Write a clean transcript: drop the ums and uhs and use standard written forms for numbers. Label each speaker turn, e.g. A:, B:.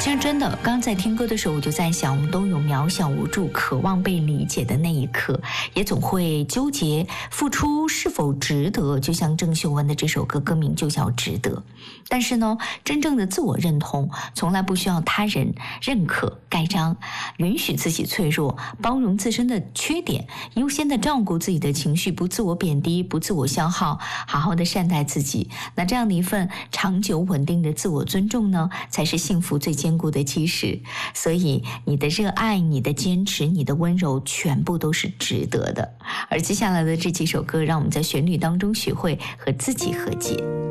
A: 其实真的，刚在听歌的时候，我就在想，我们都有渺小无助、渴望被理解的那一刻，也总会纠结付出是否值得。就像郑秀文的这首歌，歌名就叫《值得》。但是呢，真正的自我认同，从来不需要他人认可、盖章，允许自己脆弱，包容自身的缺点，优先的照顾自己的情绪，不自我贬低，不自我消耗，好好的善待自己。那这样的一份长久稳定的自我尊重呢，才是幸福最坚固的基石。所以你的热爱、你的坚持、你的温柔，全部都是值得的。而接下来的这几首歌，让我们在旋律当中学会和自己和解。